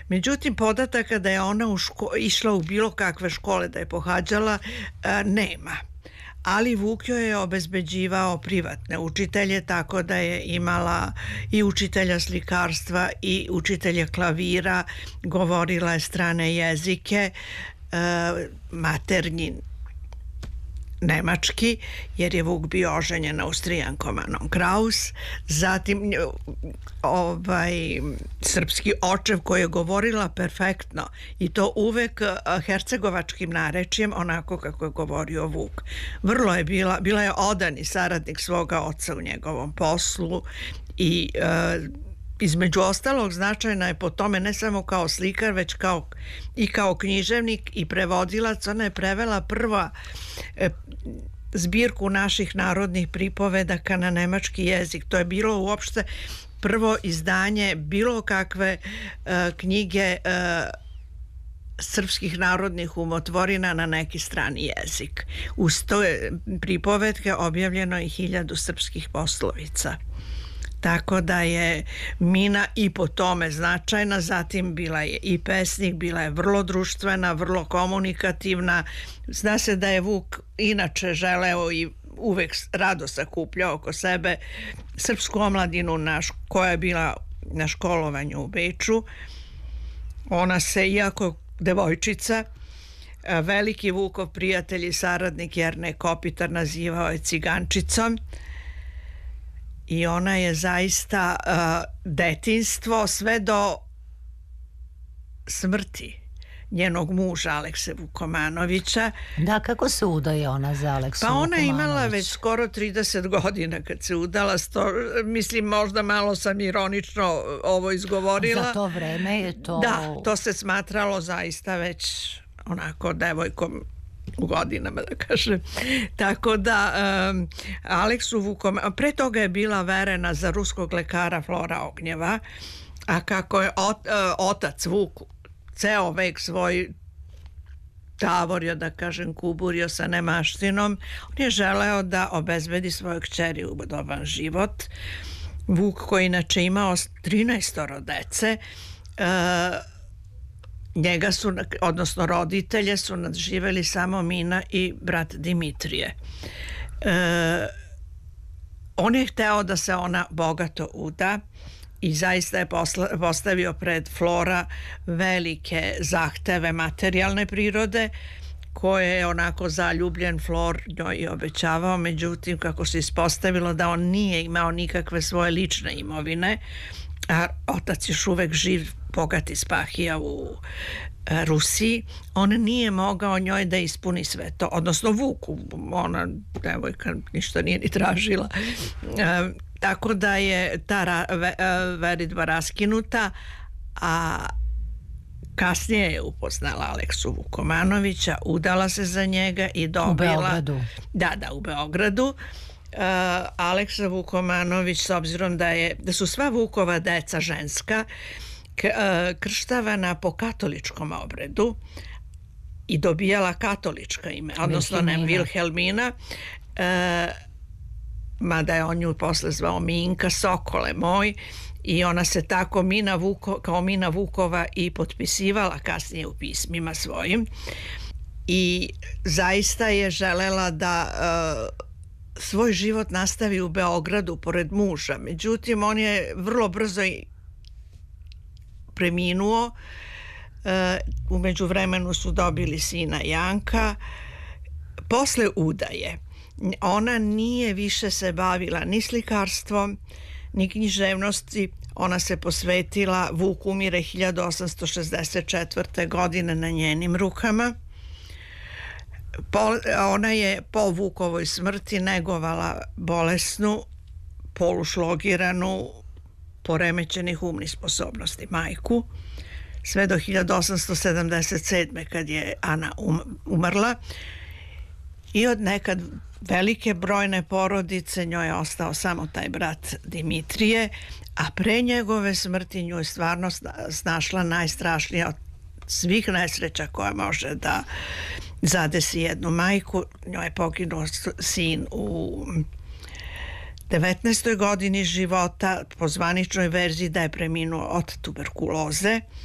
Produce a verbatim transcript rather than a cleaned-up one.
Međutim, podataka da je ona u ško- išla u bilo kakve škole, da je pohađala, e, nema. Ali Vuk joj je obezbeđivao privatne učitelje, tako da je imala i učitelja slikarstva i učitelja klavira, govorila je strane jezike, e, maternji nemački, jer je Vuk bio oženjen Austrijankom Anom Kraus, zatim ovaj srpski očev koji je govorila perfektno i to uvek hercegovačkim narečjem, onako kako je govorio Vuk. Vrlo je bila, bila je odani saradnik svoga oca u njegovom poslu i e, između ostalog značajna je po tome ne samo kao slikar, već kao i kao književnik i prevodilac. Ona je prevela prva e, zbirku naših narodnih pripovedaka na nemački jezik. To je bilo uopšte prvo izdanje bilo kakve e, knjige e, srpskih narodnih umotvorina na neki strani jezik. Uz to je pripovetke objavljeno i hiljadu srpskih poslovica. Tako da je Mina i po tome značajna, zatim bila je i pesnik, bila je vrlo društvena, vrlo komunikativna. Zna se da je Vuk inače želeo i uvek rado sakupljao oko sebe srpsku omladinu naš, koja je bila na školovanju u Beču. Ona se, iako devojčica, veliki Vukov prijatelj i saradnik Jernej Kopitar nazivao je cigančicom. I ona je zaista uh, detinjstvo sve do smrti njenog muža Alekse Vukomanovića. Da, kako se udaje ona za Aleksu Pa ona Vukomanović? je imala već skoro trideset godina kad se udala. Sto, mislim, možda malo sam ironično ovo izgovorila. Za to vreme je to... Da, to se smatralo zaista već onako devojkom u godinama, da kažem. Tako da um, Aleksu Vukom, pre toga je bila verena za ruskog lekara Flora Ognjeva, a kako je ot, uh, otac Vuk ceo vek svoj tavorio, da kažem, kuburio sa nemaštinom, on je želeo da obezbedi svojoj kćeri ugodoban život. Vuk, koji inače imao trinaestoro dece, uh, njega su, odnosno roditelje su nadživjeli samo Mina i brat Dimitrije. E, on je hteo da se ona bogato uda i zaista je posla, postavio pred Flora velike zahteve materijalne prirode, koje je onako zaljubljen Flor njoj i obećavao. Međutim, kako se ispostavilo da on nije imao nikakve svoje lične imovine, a otac još uvek živ, bogati spahija u e, Rusiji, on nije mogao njoj da ispuni sve to, odnosno Vuku, ona devojka ništa nije ni tražila, e, tako da je ta ra, ve, veritba raskinuta, a kasnije je upoznala Aleksu Vukomanovića, udala se za njega i dobila... U Beogradu. Da, da, u Beogradu. Uh, Aleksa Vukomanović, s obzirom da je da su sva Vukova deca ženska, k, uh, krštavana po katoličkom obredu i dobijala katolička ime, odnosno ne Vilhelmina, uh, mada je on nju posle zvao Minka, Sokole moj, i ona se tako Mina Vuko, kao Mina Vukova i potpisivala kasnije u pismima svojim i zaista je želela da uh, svoj život nastavi u Beogradu pored muža. Međutim, on je vrlo brzo preminuo. E, u međuvremenu su dobili sina Janka. Posle udaje ona nije više se bavila ni slikarstvom, ni književnosti. Ona se posvetila, Vuk umire hiljadu osamsto šezdeset četvrte. godine na njenim rukama. Po, ona je po Vukovoj smrti negovala bolesnu, polušlogiranu, poremećenih umnih sposobnosti majku, sve do hiljadu osamsto sedamdeset sedme. kad je Ana um, umrla. I od nekad velike brojne porodice njoj je ostao samo taj brat Dimitrije, a pre njegove smrti nju je stvarno snašla najstrašnija od svih nesreća koja može da zadesi jednu majku. Njoj je poginuo sin u devetnaestoj godini života, po zvaničnoj verziji da je preminuo od tuberkuloze.